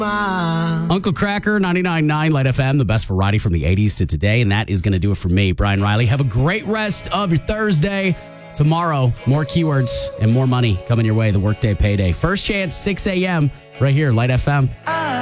Uncle Cracker, 99.9 Light FM, the best variety from the 80s to today. And that is going to do it for me, Brian Riley. Have a great rest of your Thursday. Tomorrow, more keywords and more money coming your way, the Workday Payday. First Chance, 6 a.m. right here, Light FM.